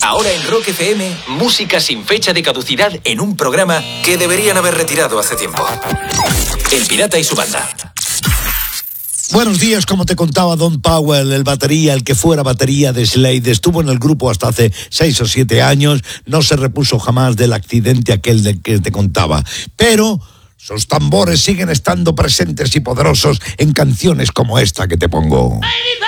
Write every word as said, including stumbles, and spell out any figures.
Ahora en Rock F M, música sin fecha de caducidad en un programa que deberían haber retirado hace tiempo. El Pirata y su banda. Buenos días, como te contaba Don Powell, el batería, el que fuera batería de Slade, estuvo en el grupo hasta hace seis o siete años, no se repuso jamás del accidente aquel del que te contaba, pero sus tambores siguen estando presentes y poderosos en canciones como esta que te pongo.